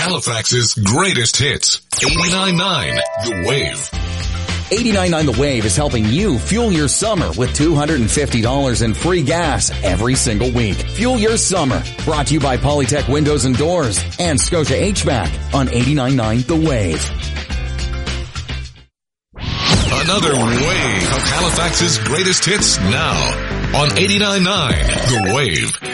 Halifax's greatest hits. 89.9 The Wave. 89.9 The Wave is helping you fuel your summer with $250 in free gas every single week. Fuel your summer. Brought to you by Polytech Windows and Doors and Scotia HVAC on 89.9 The Wave. Another wave of Halifax's greatest hits now on 89.9 The Wave.